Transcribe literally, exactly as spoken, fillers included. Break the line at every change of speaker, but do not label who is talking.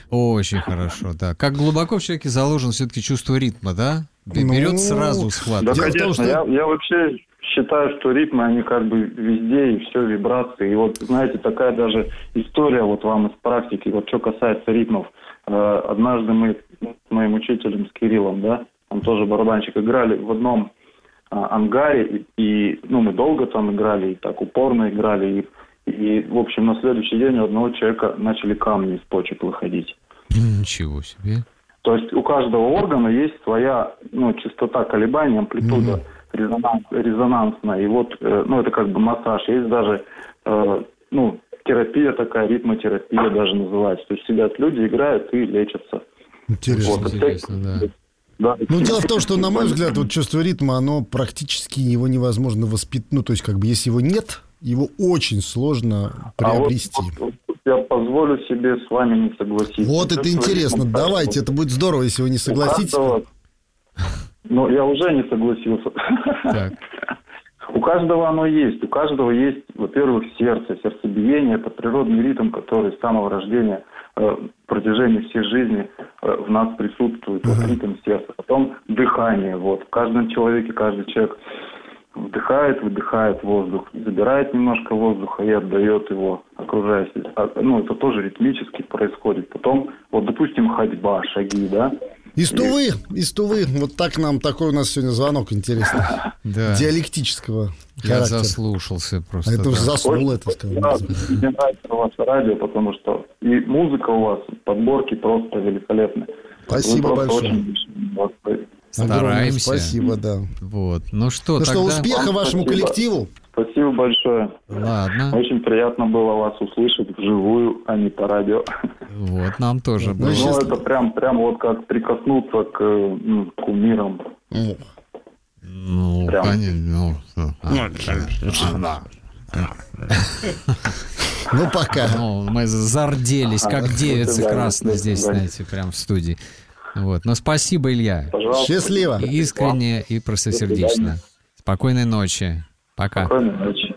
Очень хорошо, да. Как глубоко в человеке заложено все-таки чувство ритма, да? Берет ну, сразу схват.
Да, конечно. Том, что... я, я вообще считаю, что ритмы, они как бы везде, и все вибрации. И вот, знаете, такая даже история вот вам из практики. Вот что касается ритмов. Однажды мы с моим учителем, с Кириллом, да, он тоже барабанщик, играли в одном ангаре. И, и ну, мы долго там играли, и так упорно играли. И, и, в общем, на следующий день у одного человека начали камни из почек выходить. Ничего себе. То есть у каждого органа есть своя, ну, частота колебаний, амплитуда mm-hmm. резонанс, резонансная. И вот, э, ну, это как бы массаж. Есть даже, э, ну, терапия такая, ритмотерапия даже называется. То есть сидят люди, играют и лечатся.
Интересно, вот, интересно, да. Да, ну, дело в том, что, на мой взгляд, вот чувство ритма, оно практически его невозможно воспитать. Ну, то есть, как бы, если его нет, его очень сложно приобрести.
А вот, вот, я позволю себе с вами не согласиться.
Вот это интересно. Давайте, это будет здорово, если вы не согласитесь.
Каждого... Ну, я уже не согласился. Так. У каждого оно есть. У каждого есть, во-первых, сердце. Сердцебиение – это природный ритм, который с самого рождения, э, в протяжении всей жизни э, в нас присутствует. Uh-huh. Вот ритм сердца. Потом дыхание. Вот. В каждом человеке, каждый человек вдыхает, выдыхает воздух, забирает немножко воздуха и отдает его окружающим. Ну, это тоже ритмически происходит. Потом, вот, допустим, ходьба, шаги, да?
Из Тувы, из Тувы. Вот так нам, такой у нас сегодня звонок интересный. Да. Диалектического
характера. Я заслушался просто.
А это уже заснул, это сказал.
Мне нравится ваше радио, потому что и музыка у вас, подборки просто великолепные.
Спасибо большое.
Стараемся.
Спасибо, да.
Вот. Ну что,
ну
тогда...
что, успеха
Вам
вашему
спасибо.
коллективу.
Спасибо большое.
Ладно.
Очень приятно было вас услышать вживую, а не по радио.
Вот, нам тоже было.
Ну, сейчас... это прям, прям вот как прикоснуться к ну, кумирам.
Ну,
прям.
конечно.
Ну, пока.
Ну, мы зарделись, как девицы красные здесь, знаете, прям в студии. Вот. Но спасибо, Илья.
Пожалуйста.
Счастливо.
Искренне и простосердечно. Спокойной ночи. Пока.
Спокойной ночи.